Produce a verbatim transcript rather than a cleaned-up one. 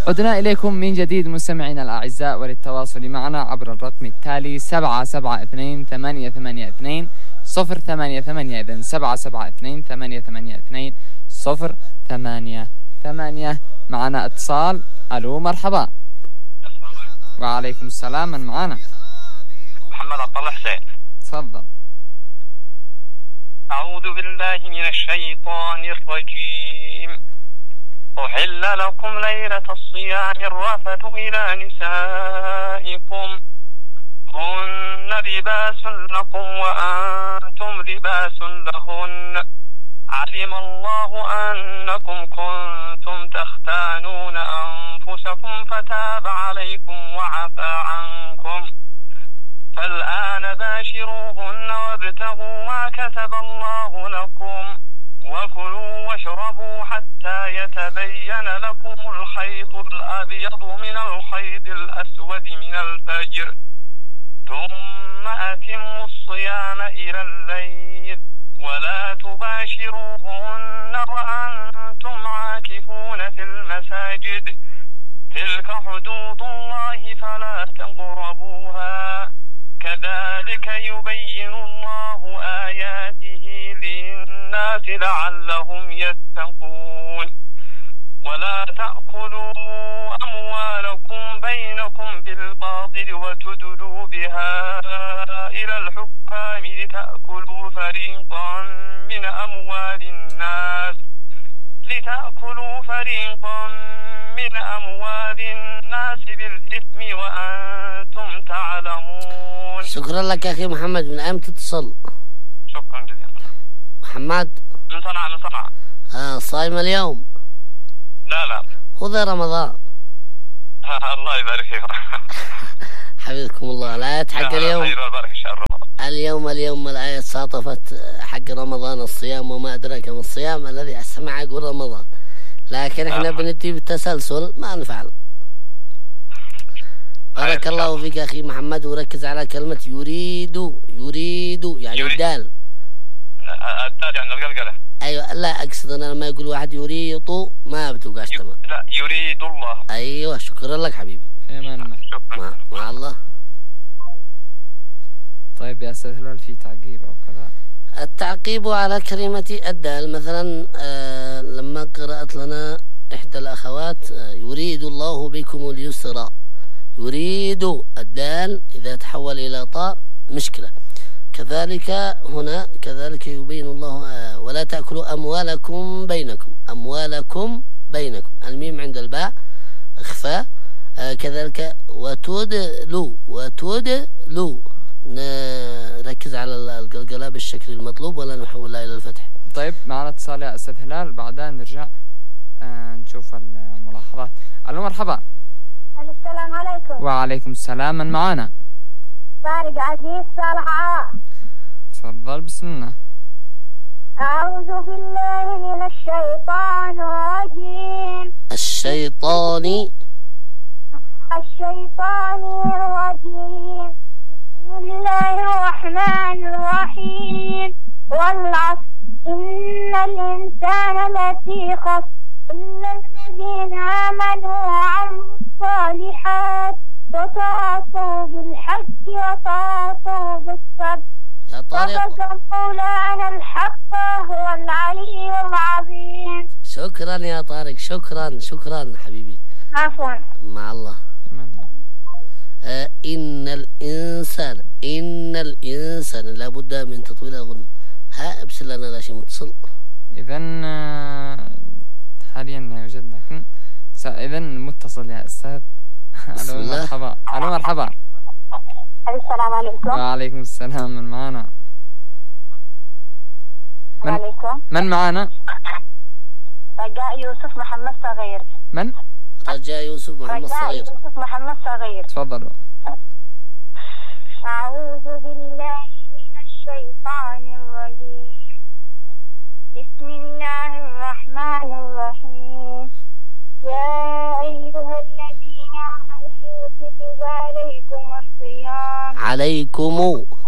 عدنا إليكم من جديد مستمعينا الأعزاء، وللتواصل معنا عبر الرقم التالي سبعة سبعة اثنين ثمانية ثمانية اثنين صفر ثمانية ثمانية. إذن سبعة سبعة اثنين ثمانية ثمانية اثنين صفر ثمانية ثمانية. معنا اتصال. ألو مرحبا. وعليكم السلام. من معنا؟ محمد عبد الله حسين. تفضل. أعوذ بالله من الشيطان الرجيم. أحل لكم ليلة الصيام الرفث إلى نسائكم هن لباس لكم وأنتم لباس لهن علم الله أنكم كنتم تختانون أنفسكم فتاب عليكم وعفى عنكم فالآن باشروهن وابتغوا ما كتب الله لكم وكلوا واشربوا حتى يتبين لكم الخيط الأبيض من الخيط الأسود من الفجر ثم أتموا الصيام إلى الليل ولا تباشروهن وأنتم عاكفون في المساجد تلك حدود الله فلا تقربوها كذلك يبين الله آياته للناس لعلهم يتقون ولا تأكلوا أموالكم بينكم بالباطل وتدلوا بها إلى الحكام لتأكلوا فريقا من أموال الناس لتأكلوا فريقا من أموال الناس بالإثم وأنتم تعلمون. شكرا لك يا أخي محمد. من أين تتصل؟ شكرا جزيلا. محمد من صنعاء. من صنعاء. آه صايم اليوم؟ لا لا. خذ رمضان. الله يبارك فيكم. حفظكم الله. الآية حق اليوم اليوم اليوم الآية ساطفت حق رمضان الصيام وما أدراك ما الصيام الذي أسمع يقول رمضان، لكن احنا بندي بالتسلسل ما نفعل. بارك الله فيك أخي محمد، وركز على كلمة يريد. يريد يعني يريد. الدال الدال يعني القلقلة. أيوة. لا أقصد أنا لما يقول واحد يريد ما بتوقعش تمام. لا يريد الله. أيوة. شكرا لك حبيبي. مع, مع الله. طيب يا أستاذ هلال في تعقيب أو كذا؟ التعقيب على كلمة الدال مثلا آه لما قرأت لنا إحدى الأخوات آه يريد الله بكم اليسر. يريد الدال إذا تحول إلى طاء مشكلة. كذلك هنا كذلك يبين الله آه ولا تأكلوا أموالكم بينكم. أموالكم بينكم الميم عند الباء إخفاء. آه كذلك وتدلوا وتدلوا نركز على القلقلة بالشكل المطلوب ولا نحولها إلى الفتح. طيب معنا اتصال يا أستاذ هلال، بعدها نرجع آه نشوف الملاحظات. ألو مرحبا. السلام عليكم. وعليكم السلام. من معنا؟ طارق عزيز صالحة. تفضل. بسم الله. أعوذ بالله من الشيطان الرجيم. الشيطان الشيطان الرجيم. بسم الله الرحمن الرحيم. والعصر إن الإنسان لفي خسر إلا الذين آمنوا وعملوا الصالحات وتواصوا بالحق وتواصوا بالصبر. يا طارق. صدق مولانا الحق هو العلي العظيم. شكرا يا طارق. شكرا شكرا حبيبي. عفوا. مع الله. آه إن الإنسان إن الإنسان لابد من تطويل الغنى. ها ابسل لنا لا شيء متصل. إذن حاليا لا يوجد، لكن إذن متصل يا أستاذ. ألو مرحبا. ألو مرحبا. السلام عليكم. وعليكم السلام. من معنا؟ من, من معنا؟ رجاء يوسف محمد صغير. من؟ رجاء يوسف محمد صغير. رجاء يوسف محمد صغير. تفضلوا. أعوذ بالله من الشيطان الرجيم. بسم الله الرحمن الرحيم. يا أيها الذين آمنوا كتب عليكم الصيام. عليكم